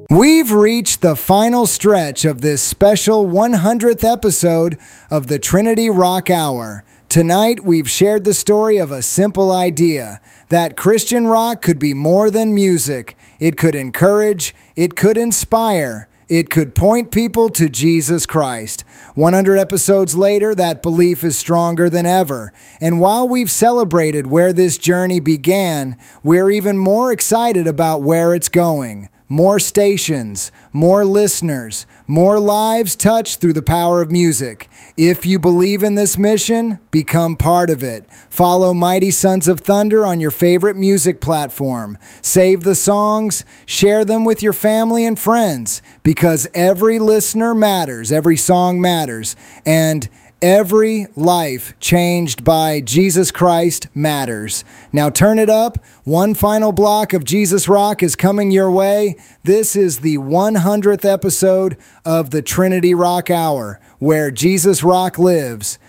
We've reached the final stretch of this special 100th episode of the Trinity Rock Hour. Tonight, we've shared the story of a simple idea, that Christian rock could be more than music. It could encourage, it could inspire, it could point people to Jesus Christ. 100 episodes later, that belief is stronger than ever. And while we've celebrated where this journey began, we're even more excited about where it's going. More stations, more listeners, more lives touched through the power of music. If you believe in this mission, become part of it. Follow Mighty Sons of Thunder on your favorite music platform. Save the songs, share them with your family and friends, because every listener matters, every song matters, and every life changed by Jesus Christ matters. Now turn it up. One final block of Jesus Rock is coming your way. This is the 100th episode of the Trinity Rock Hour, where Jesus Rock lives.